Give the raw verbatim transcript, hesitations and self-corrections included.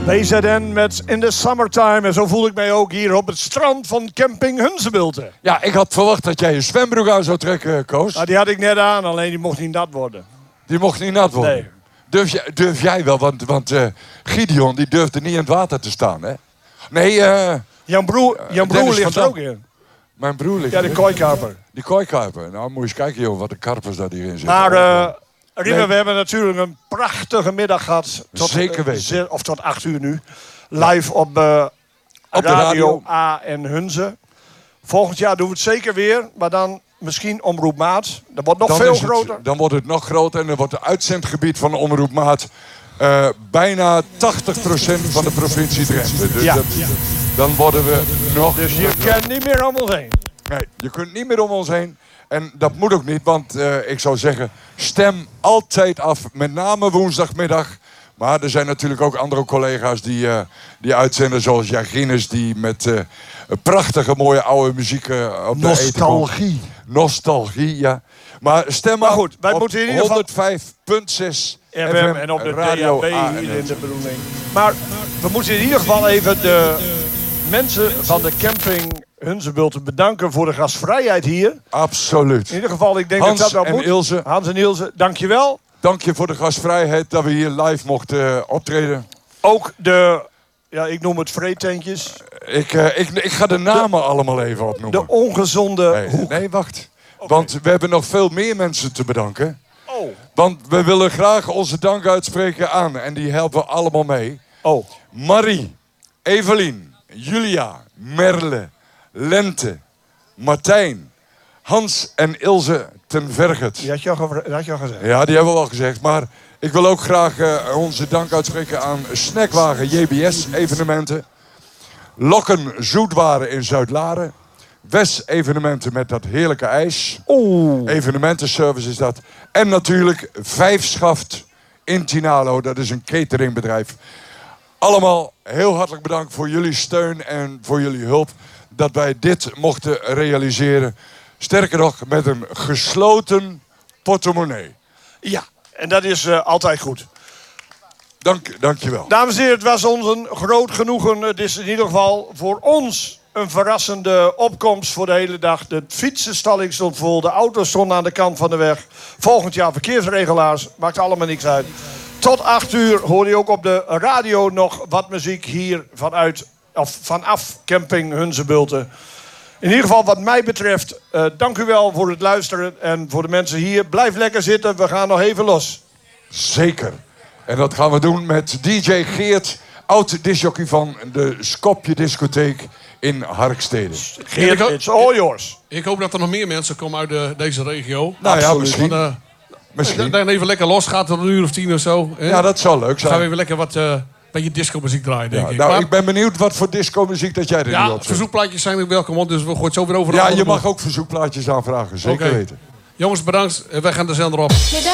B Z N met In the Summertime. En zo voel ik mij ook hier op het strand van camping Hunsebulten. Ja, ik had verwacht dat jij je zwembroek aan zou trekken, Koos. Nou, die had ik net aan, alleen die mocht niet nat worden. Die mocht niet nat worden. Nee. Durf, jij, durf jij wel, want, want uh, Gideon die durfde niet in het water te staan, hè? Nee, eh... Jan Broer, Jan Broer Dennis ligt van er ook Dam. in. Mijn broer ligt Ja, de erin. kooikarper. Die kooikarper. Nou, moet je eens kijken, joh, wat de karpers daar hierin zitten. Maar, uh, Riemen, Nee. we hebben natuurlijk een prachtige middag gehad. Tot, Zeker uh, weten. ze- Of tot acht uur nu. Live op, uh, Op de radio, radio. A en Hunze. Volgend jaar doen we het zeker weer. Maar dan misschien Omroep Maat. Dat wordt nog Dan veel is het- groter. Dan wordt het nog groter en dan wordt het uitzendgebied van Omroep Maat uh, bijna tachtig procent van de provincie Drenthe. Dus Ja. dat, dan worden we nog... Dus je kent niet meer om ons heen. Nee, je kunt niet meer om ons heen. En dat moet ook niet, want uh, ik zou zeggen, stem altijd af. Met name woensdagmiddag. Maar er zijn natuurlijk ook andere collega's die, uh, die uitzenden, zoals Jagines, die met uh, prachtige mooie oude muziek uh, op de eten komt. Nostalgie. Nostalgie, ja. Maar stem Maar af goed, wij op moeten in ieder geval- honderdvijf komma zes F M en op de radio D A B A N hier S. in de bedoeling. Maar we moeten in ieder geval even de mensen van de camping Hunsebulten bedanken voor de gastvrijheid hier. Absoluut. In ieder geval, ik denk Hans dat dat wel en moet. Ilse. Hans en Ilse, dankjewel. Dank je voor de gastvrijheid dat we hier live mochten uh, optreden. Ook de, ja, ik noem het vreetentjes. Ik, uh, ik, ik ga de namen allemaal even opnoemen. De ongezonde Nee, hoek. nee, wacht. Want we hebben nog veel meer mensen te bedanken. Oh, Want we willen graag onze dank uitspreken aan. En die helpen we allemaal mee. oh. Marie, Evelien, Julia, Merle, Lente, Martijn, Hans en Ilse ten Verget. Die had je al, gevra- dat had je al gezegd. Ja, die hebben we al gezegd. Maar ik wil ook graag uh, onze dank uitspreken aan Snackwagen J B S evenementen. Lokken Zoetwaren in Zuid-Laren. Wes evenementen met dat heerlijke ijs. Oeh. Evenementenservice is dat. En natuurlijk Vijfschaft in Tinalo. Dat is een cateringbedrijf. Allemaal heel hartelijk bedankt voor jullie steun en voor jullie hulp. Dat wij dit mochten realiseren. Sterker nog, met een gesloten portemonnee. Ja, en dat is uh, altijd goed. Dank, dank je wel. Dames en heren, het was ons een groot genoegen. Het is in ieder geval voor ons een verrassende opkomst voor de hele dag. De fietsenstalling stond vol, de auto's stonden aan de kant van de weg. Volgend jaar verkeersregelaars, maakt allemaal niks uit. Tot acht uur hoor je ook op de radio nog wat muziek hier vanuit, of vanaf camping Hunsebulten. In ieder geval wat mij betreft, uh, dank u wel voor het luisteren. En voor de mensen hier, blijf lekker zitten, we gaan nog even los. Zeker. En dat gaan we doen met D J Geert, oud-discjockey van de Skopje discotheek in Harkstede. Geert, it's all yours. Ik hoop dat er nog meer mensen komen uit de, deze regio. Nou ja, Absoluut. misschien. Want, uh, misschien. Dan even lekker los gaat tot een uur of tien of zo. Hè? Ja, dat zou leuk Dan gaan we zijn. even lekker wat uh, beetje disco-muziek draaien, denk Ja, ik. nou, Maar- ik ben benieuwd wat voor disco-muziek dat jij er nu ja, op zet. verzoekplaatjes zijn ook welkom, want dus we gooien het zo weer over. Ja, je mag ook verzoekplaatjes aanvragen, zeker Oké. weten. Jongens, bedankt. Wij gaan de zender op.